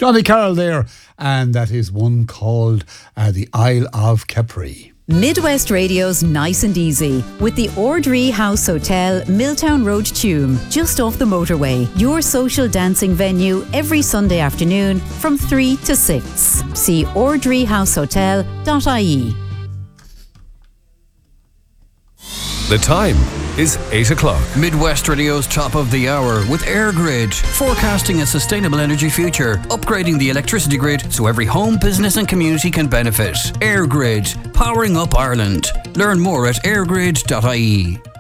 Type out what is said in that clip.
Johnny Carroll there, and that is one called The Isle of Capri. Midwest Radio's Nice and Easy with the Ordree House Hotel, Milltown Road, Tuam, just off the motorway. Your social dancing venue every Sunday afternoon from 3 to 6. See ordreehousehotel.ie. The time is 8 o'clock. Midwest Radio's top of the hour with AirGrid, forecasting a sustainable energy future, upgrading the electricity grid so every home, business and community can benefit. AirGrid, powering up Ireland. Learn more at airgrid.ie.